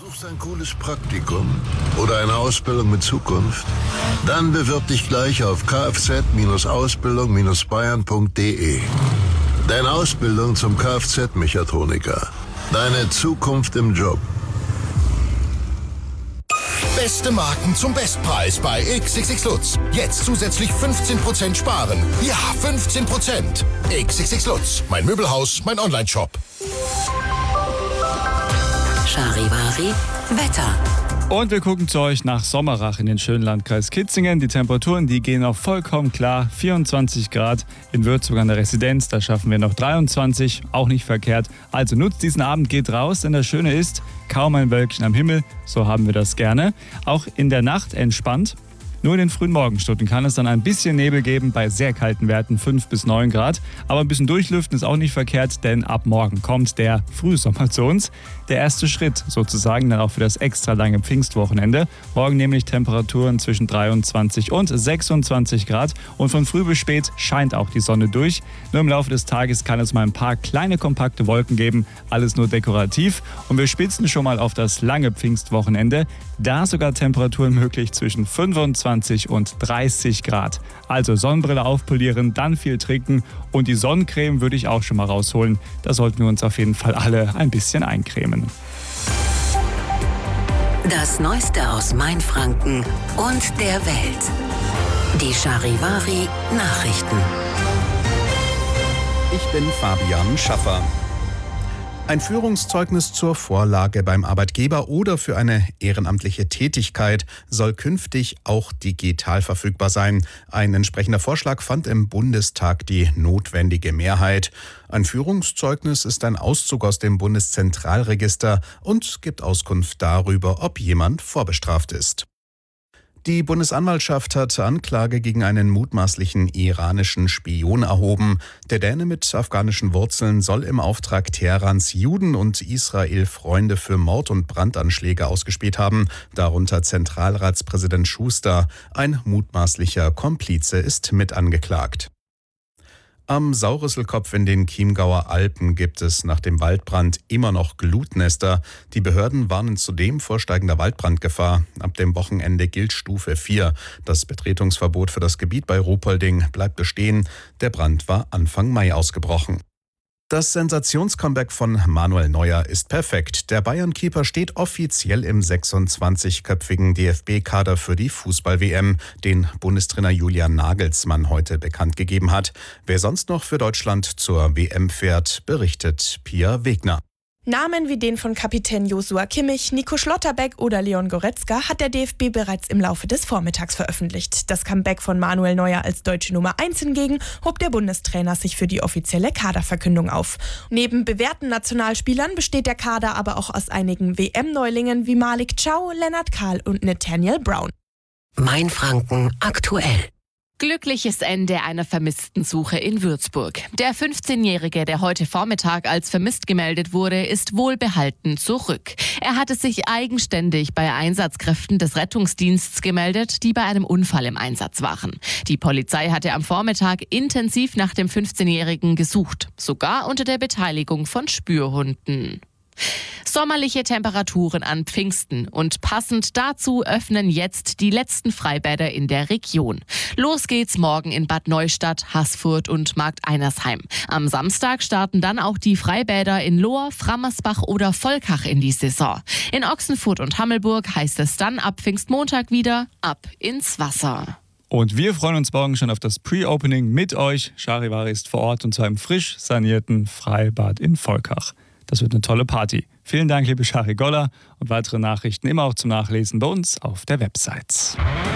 Suchst ein cooles Praktikum oder eine Ausbildung mit Zukunft? Dann bewirb dich gleich auf kfz-ausbildung-bayern.de. Deine Ausbildung zum Kfz-Mechatroniker. Deine Zukunft im Job. Beste Marken zum Bestpreis bei XXX Lutz. Jetzt zusätzlich 15% sparen. Ja, 15%. XXX Lutz. Mein Möbelhaus, mein Onlineshop. Charivari Wetter. Und wir gucken zu euch nach Sommerach in den schönen Landkreis Kitzingen. Die Temperaturen, die gehen auch vollkommen klar. 24 Grad in Würzburg an der Residenz, da schaffen wir noch 23, auch nicht verkehrt. Also nutzt diesen Abend, geht raus, denn das Schöne ist, kaum ein Wölkchen am Himmel, so haben wir das gerne. Auch in der Nacht entspannt. Nur in den frühen Morgenstunden kann es dann ein bisschen Nebel geben bei sehr kalten Werten, 5 bis 9 Grad. Aber ein bisschen durchlüften ist auch nicht verkehrt, denn ab morgen kommt der Frühsommer zu uns. Der erste Schritt sozusagen dann auch für das extra lange Pfingstwochenende. Morgen nämlich Temperaturen zwischen 23 und 26 Grad. Und von früh bis spät scheint auch die Sonne durch. Nur im Laufe des Tages kann es mal ein paar kleine kompakte Wolken geben. Alles nur dekorativ. Und wir spitzen schon mal auf das lange Pfingstwochenende. Da sogar Temperaturen möglich zwischen 25 und 30 Grad. Also Sonnenbrille aufpolieren, dann viel trinken und die Sonnencreme würde ich auch schon mal rausholen. Da sollten wir uns auf jeden Fall alle ein bisschen eincremen. Das Neueste aus Mainfranken und der Welt. Die Charivari Nachrichten. Ich bin Fabian Schaffer. Ein Führungszeugnis zur Vorlage beim Arbeitgeber oder für eine ehrenamtliche Tätigkeit soll künftig auch digital verfügbar sein. Ein entsprechender Vorschlag fand im Bundestag die notwendige Mehrheit. Ein Führungszeugnis ist ein Auszug aus dem Bundeszentralregister und gibt Auskunft darüber, ob jemand vorbestraft ist. Die Bundesanwaltschaft hat Anklage gegen einen mutmaßlichen iranischen Spion erhoben. Der Däne mit afghanischen Wurzeln soll im Auftrag Teherans Juden und Israel Freunde für Mord- und Brandanschläge ausgespäht haben, darunter Zentralratspräsident Schuster. Ein mutmaßlicher Komplize ist mit angeklagt. Am Saurisselkopf in den Chiemgauer Alpen gibt es nach dem Waldbrand immer noch Glutnester. Die Behörden warnen zudem vor steigender Waldbrandgefahr. Ab dem Wochenende gilt Stufe 4. Das Betretungsverbot für das Gebiet bei Ruhpolding bleibt bestehen. Der Brand war Anfang Mai ausgebrochen. Das Sensationscomeback von Manuel Neuer ist perfekt. Der Bayern-Keeper steht offiziell im 26-köpfigen DFB-Kader für die Fußball-WM, den Bundestrainer Julian Nagelsmann heute bekannt gegeben hat. Wer sonst noch für Deutschland zur WM fährt, berichtet Pia Wegner. Namen wie den von Kapitän Joshua Kimmich, Nico Schlotterbeck oder Leon Goretzka hat der DFB bereits im Laufe des Vormittags veröffentlicht. Das Comeback von Manuel Neuer als deutsche Nummer 1 hingegen hob der Bundestrainer sich für die offizielle Kaderverkündung auf. Neben bewährten Nationalspielern besteht der Kader aber auch aus einigen WM-Neulingen wie Malik Chow, Lennart Kahl und Nathaniel Brown. Mainfranken aktuell. Glückliches Ende einer Vermisstensuche in Würzburg. Der 15-Jährige, der heute Vormittag als vermisst gemeldet wurde, ist wohlbehalten zurück. Er hatte sich eigenständig bei Einsatzkräften des Rettungsdienstes gemeldet, die bei einem Unfall im Einsatz waren. Die Polizei hatte am Vormittag intensiv nach dem 15-Jährigen gesucht, sogar unter der Beteiligung von Spürhunden. Sommerliche Temperaturen an Pfingsten und passend dazu öffnen jetzt die letzten Freibäder in der Region. Los geht's morgen in Bad Neustadt, Haßfurt und Markt Einersheim. Am Samstag starten dann auch die Freibäder in Lohr, Frammersbach oder Volkach in die Saison. In Ochsenfurt und Hammelburg heißt es dann ab Pfingstmontag wieder ab ins Wasser. Und wir freuen uns morgen schon auf das Pre-Opening mit euch. Charivari ist vor Ort und zwar im frisch sanierten Freibad in Volkach. Das wird eine tolle Party. Vielen Dank, liebe Shari Goller. Und weitere Nachrichten immer auch zum Nachlesen bei uns auf der Website.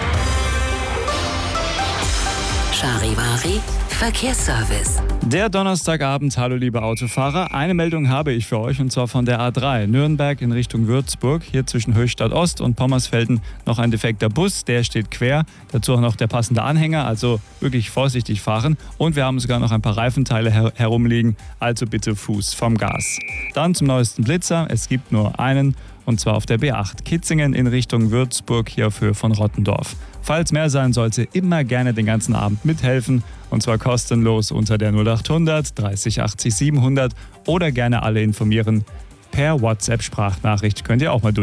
Charivari Verkehrsservice. Der Donnerstagabend, hallo liebe Autofahrer. Eine Meldung habe ich für euch und zwar von der A3 Nürnberg in Richtung Würzburg. Hier zwischen Höchstadt Ost und Pommersfelden noch ein defekter Bus, der steht quer. Dazu auch noch der passende Anhänger, also wirklich vorsichtig fahren. Und wir haben sogar noch ein paar Reifenteile herumliegen, also bitte Fuß vom Gas. Dann zum neuesten Blitzer, es gibt nur einen. Und zwar auf der B8 Kitzingen in Richtung Würzburg, hier auf Höhe von Rottendorf. Falls mehr sein sollte, immer gerne den ganzen Abend mithelfen. Und zwar kostenlos unter der 0800 30 80 700 oder gerne alle informieren. Per WhatsApp-Sprachnachricht könnt ihr auch mal